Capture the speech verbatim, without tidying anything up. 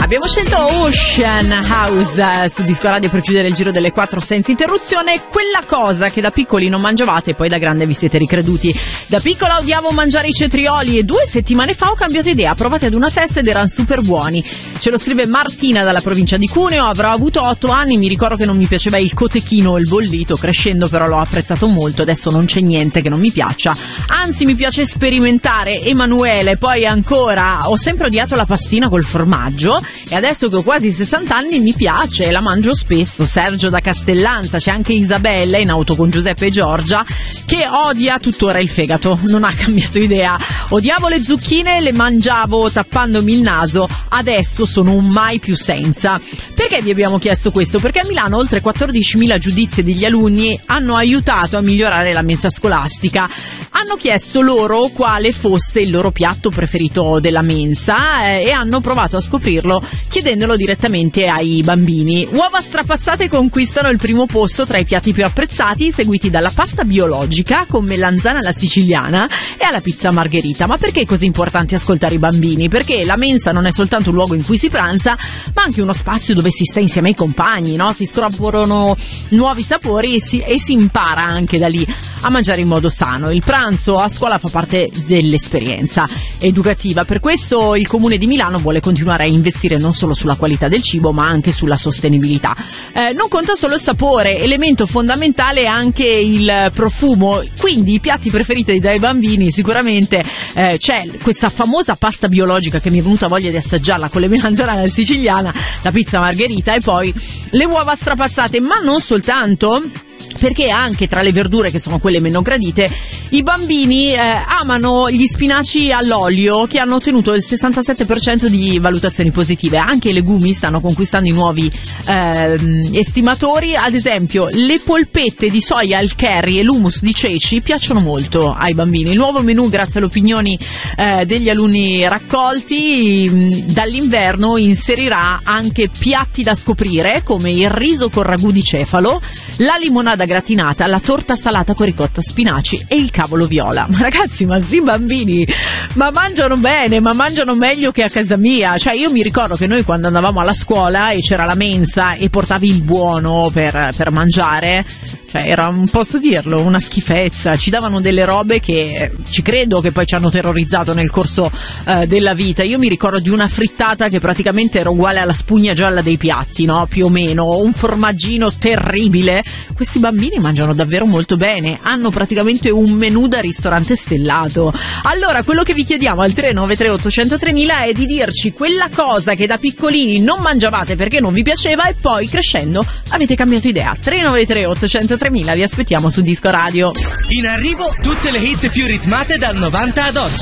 Abbiamo scelto Ocean House su Disco Radio per chiudere il giro delle quattro senza interruzione. Quella cosa che da piccoli non mangiavate e poi da grande vi siete ricreduti. Da piccola odiavo mangiare i cetrioli e due settimane fa ho cambiato idea. Provate ad una festa ed erano super buoni. Ce lo scrive Martina dalla provincia di Cuneo. Avrò avuto otto anni, mi ricordo che non mi piaceva il cotechino o il bollito. Crescendo però l'ho apprezzato molto. Adesso non c'è niente che non mi piaccia. Anzi, mi piace sperimentare. Emanuele, poi ancora ho sempre odiato la pastina col formaggio e adesso che ho quasi sessanta anni mi piace, la mangio spesso. Sergio da Castellanza, c'è anche Isabella in auto con Giuseppe e Giorgia che odia tuttora il fegato, non ha cambiato idea. Odiavo le zucchine, le mangiavo tappandomi il naso, adesso sono un mai più senza. Perché vi abbiamo chiesto questo? Perché a Milano oltre quattordicimila giudizi degli alunni hanno aiutato a migliorare la mensa scolastica. Hanno chiesto loro quale fosse il loro piatto preferito della mensa eh, e hanno provato a scoprirlo chiedendolo direttamente ai bambini. Uova strapazzate conquistano il primo posto tra i piatti più apprezzati, seguiti dalla pasta biologica con melanzana alla siciliana e alla pizza margherita. Ma perché è così importante ascoltare i bambini? Perché la mensa non è soltanto un luogo in cui si pranza, ma anche uno spazio dove si sta insieme ai compagni, no? Si scoprono nuovi sapori e si, e si impara anche da lì a mangiare in modo sano. Il pranzo a scuola fa parte dell'esperienza educativa, per questo il Comune di Milano vuole continuare a investire non solo sulla qualità del cibo ma anche sulla sostenibilità. Eh, non conta solo il sapore, elemento fondamentale è anche il profumo, quindi i piatti preferiti dai bambini sicuramente eh, c'è questa famosa pasta biologica che mi è venuta voglia di assaggiarla con le melanzane alla siciliana, la pizza margherita e poi le uova strapazzate, ma non soltanto, perché anche tra le verdure che sono quelle meno gradite i bambini eh, amano gli spinaci all'olio che hanno ottenuto il sessantasette per cento di valutazioni positive. Anche i legumi stanno conquistando i nuovi eh, estimatori, ad esempio le polpette di soia al curry e l'hummus di ceci piacciono molto ai bambini. Il nuovo menù, grazie alle opinioni eh, degli alunni raccolti mh, dall'inverno, inserirà anche piatti da scoprire come il riso con ragù di cefalo, la limonada gratinata, la torta salata con ricotta spinaci e il cavolo viola. Ma ragazzi, ma sì, bambini, ma mangiano bene, ma mangiano meglio che a casa mia. Cioè io mi ricordo che noi quando andavamo alla scuola e c'era la mensa e portavi il buono per, per mangiare, cioè era, un posso dirlo, una schifezza. Ci davano delle robe che ci credo che poi ci hanno terrorizzato nel corso eh, della vita. Io mi ricordo di una frittata che praticamente era uguale alla spugna gialla dei piatti, no? Più o meno, un formaggino terribile. Questi bambini mangiano davvero molto bene, hanno praticamente un menù da ristorante stellato. Allora quello che vi chiediamo al tre nove tre otto zero zero tre mila è di dirci quella cosa che da piccolini non mangiavate perché non vi piaceva e poi crescendo avete cambiato idea. Tre nove tre otto zero zero tre mila, vi aspettiamo su Disco Radio. In arrivo tutte le hit più ritmate dal novanta ad oggi.